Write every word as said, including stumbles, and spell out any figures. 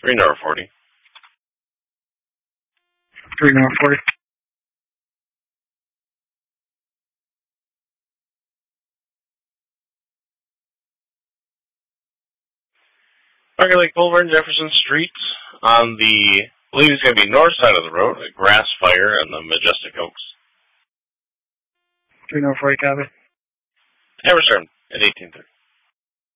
three north forty. three north forty. Parker Lake Boulevard, Jefferson Street, on the, I believe it's going to be north side of the road, a grass fire and the Majestic Oaks. three north forty, copy. And return at eighteen thirty.